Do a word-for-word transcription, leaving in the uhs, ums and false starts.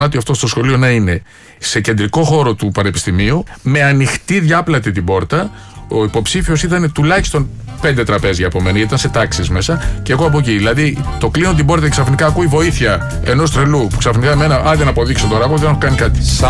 ότι αυτό στο σχολείο να είναι σε κεντρικό χώρο του πανεπιστημίου, με ανοιχτή διάπλατη την πόρτα. Ο υποψήφιος ήταν τουλάχιστον πέντε τραπέζια από μένα, ήταν σε τάξεις μέσα και εγώ από εκεί. Δηλαδή, το κλείνω την πόρτα και ξαφνικά ακούει βοήθεια ενός τρελού που ξαφνικά εμένα, άντε να αποδείξω τώρα, εγώ δεν έχω κάνει κάτι.